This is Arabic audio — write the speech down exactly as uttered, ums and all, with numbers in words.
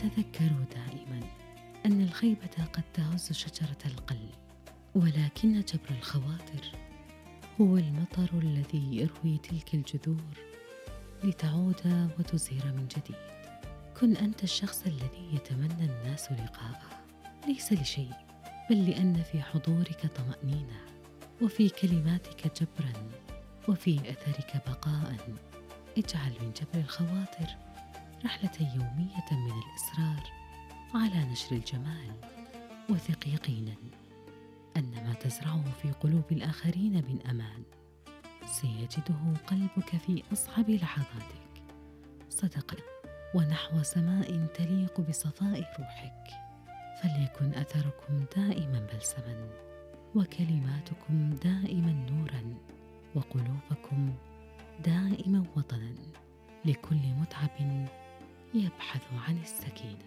تذكروا دائما أن الخيبة قد تهز شجرة القلب، ولكن جبر الخواطر هو المطر الذي يروي تلك الجذور لتعود وتزهر من جديد. كن أنت الشخص الذي يتمنى الناس لقاءه، ليس لشيء، بل لأن في حضورك طمأنينة، وفي كلماتك جبرا، وفي أثرك بقاء. اجعل من جبر الخواطر رحلة يومية من الإصرار على نشر الجمال، وثق يقينا أن ما تزرعه في قلوب الآخرين من أمان سيجده قلبك في أصعب لحظاتك صدقا ونحو سماء تليق بصفاء روحك. فليكن أثركم دائما بلسما، وكلماتكم دائما نورا، وقلوبكم دائما وطنا لكل متعب يبحث عن السكينة.